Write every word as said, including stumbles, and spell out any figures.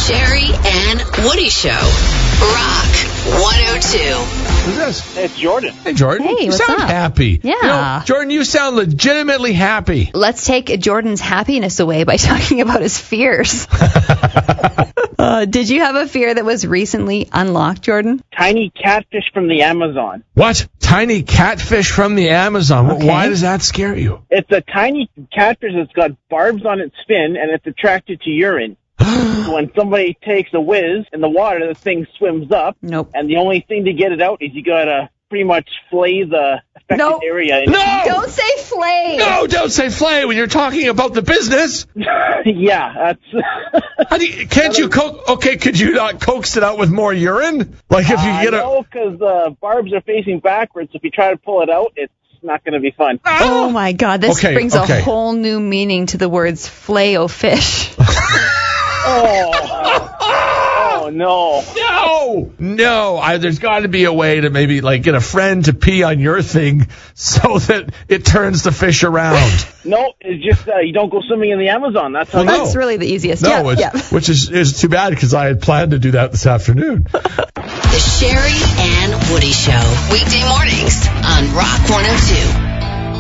Sherry and Woody Show. Rock one oh two. Who's this? It's Jordan. Hey, Jordan. Hey, you what's sound up? happy. Yeah. You know, Jordan, you sound legitimately happy. Let's take Jordan's happiness away by talking about his fears. uh, did you have a fear that was recently unlocked, Jordan? Tiny catfish from the Amazon. What? Tiny catfish from the Amazon. Okay. Why does that scare you? It's a tiny catfish that's got barbs on its fin, and it's attracted to urine. So when somebody takes a whiz in the water, the thing swims up. Nope. And the only thing to get it out is you gotta pretty much flay the affected Nope. area. No! Don't say flay. No, don't say flay when you're talking about the business. Yeah, that's... How do you, can't you co- okay, could you not coax it out with more urine? Like if you uh, get a... No, because the barbs are facing backwards. If you try to pull it out, it's not going to be fun. Oh, my God. This Okay, brings okay. a whole new meaning to the words flay-o-fish. Oh. Oh, no. No, no. I, there's got to be a way to maybe like get a friend to pee on your thing so that it turns the fish around. No, it's just uh, you don't go swimming in the Amazon. That's how Well, you no. That's really the easiest. No, yeah, it's, yeah. which is, is too bad because I had planned to do that this afternoon. The Sherry and Woody Show. Weekday mornings on Rock one oh two.